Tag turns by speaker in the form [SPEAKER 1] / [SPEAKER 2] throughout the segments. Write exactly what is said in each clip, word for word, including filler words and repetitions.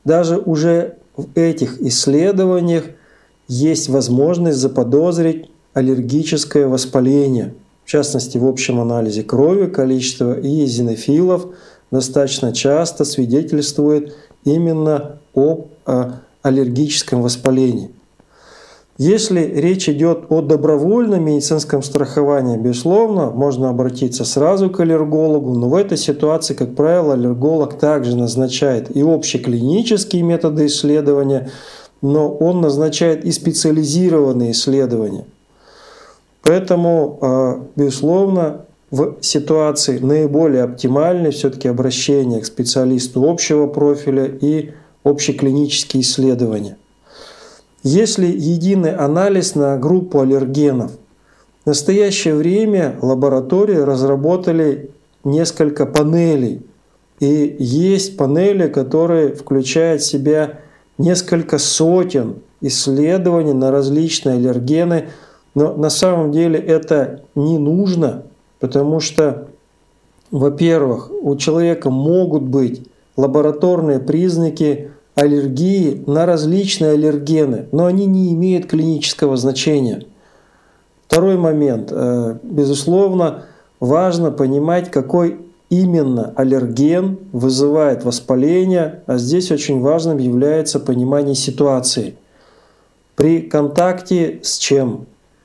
[SPEAKER 1] Даже уже в этих исследованиях есть возможность заподозрить аллергическое воспаление. В частности, в общем анализе крови количество эозинофилов достаточно часто свидетельствует именно об аллергическом воспалении. Если речь идет о добровольном медицинском страховании, безусловно, можно обратиться сразу к аллергологу, но в этой ситуации, как правило, аллерголог также назначает и общеклинические методы исследования, но он назначает и специализированные исследования. Поэтому, безусловно, в ситуации наиболее оптимальной все-таки обращение к специалисту общего профиля и общеклинические исследования. Если единый анализ на группу аллергенов, в настоящее время лаборатории разработали несколько панелей. И есть панели, которые включают в себя несколько сотен исследований на различные аллергены. Но на самом деле это не нужно, потому что, во-первых, у человека могут быть лабораторные признаки аллергии на различные аллергены, но они не имеют клинического значения. Второй момент. Безусловно, важно понимать, какой именно аллерген вызывает воспаление, а здесь очень важным является понимание ситуации. При контакте с чем?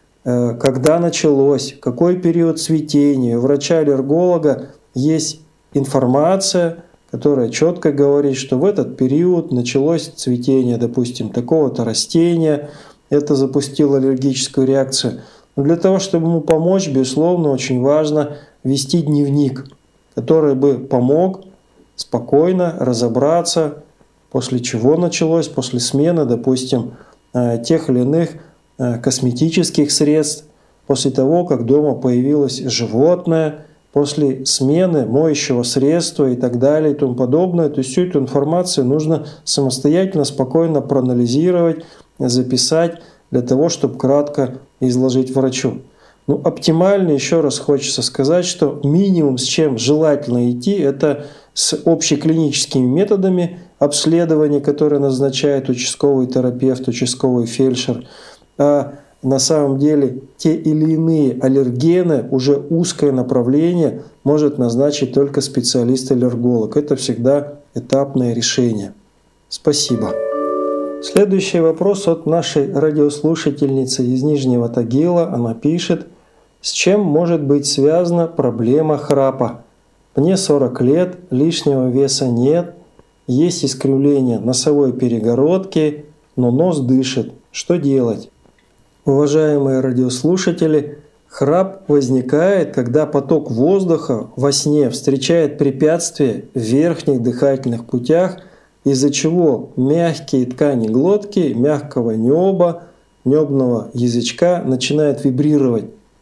[SPEAKER 1] Когда началось, какой период цветения. У врача-аллерголога есть информация, которая четко говорит, что в этот период началось цветение, допустим, такого-то растения, это запустило аллергическую реакцию. Но для того, чтобы ему помочь, безусловно, очень важно вести дневник, который бы помог спокойно разобраться, после чего началось, после смены, допустим, тех или иных косметических средств, после того, как дома появилось животное, после смены моющего средства и так далее и тому подобное. То есть всю эту информацию нужно самостоятельно, спокойно проанализировать, записать для того, чтобы кратко изложить врачу. Ну, оптимально, еще раз хочется сказать, что минимум, с чем желательно идти, это с общеклиническими методами обследования, которые назначает участковый терапевт, участковый фельдшер. А на самом деле те или иные аллергены, уже узкое направление, может назначить только специалист-аллерголог. Это всегда этапное решение. Спасибо. Следующий вопрос от нашей радиослушательницы из Нижнего Тагила. Она пишет: с чем может быть связана проблема храпа? Мне сорок лет, лишнего веса нет, есть искривление носовой перегородки, но нос дышит. Что делать? Уважаемые радиослушатели, храп возникает, когда поток воздуха во сне встречает препятствия в верхних дыхательных путях, из-за чего мягкие ткани глотки, мягкого неба, небного язычка начинают вибрировать.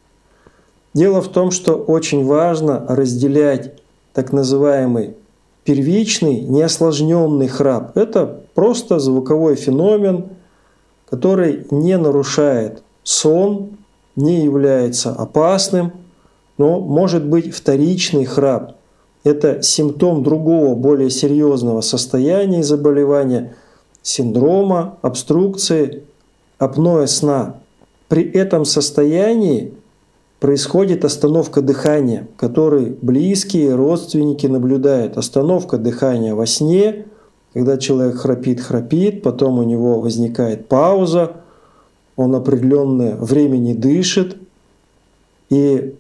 [SPEAKER 1] Дело в том, что очень важно разделять так называемый первичный, неосложненный храп. Это просто звуковой феномен, который не нарушает сон, не является опасным, но может быть вторичный храп. Это симптом другого, более серьезного состояния и заболевания, синдрома обструкции апноэ сна. При этом состоянии происходит остановка дыхания, которую близкие, родственники наблюдают. Остановка дыхания во сне, когда человек храпит, храпит, потом у него возникает пауза, он определенное время не дышит, и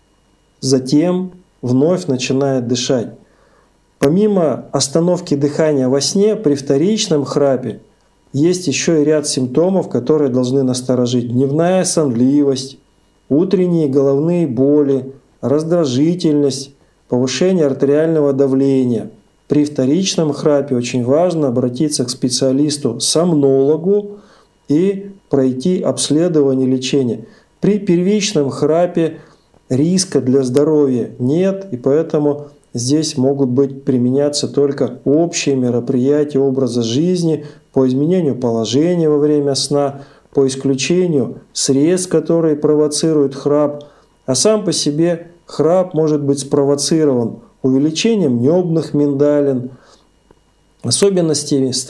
[SPEAKER 1] затем вновь начинает дышать. Помимо остановки дыхания во сне, при вторичном храпе есть еще и ряд симптомов, которые должны насторожить. Дневная сонливость, утренние головные боли, раздражительность, повышение артериального давления. При вторичном храпе очень важно обратиться к специалисту-сомнологу и пройти обследование лечения. При первичном храпе риска для здоровья нет, и поэтому здесь могут быть применяться только общие мероприятия образа жизни по изменению положения во время сна, по исключению средств, которые провоцируют храп. А сам по себе храп может быть спровоцирован увеличением небных миндалин, особенностями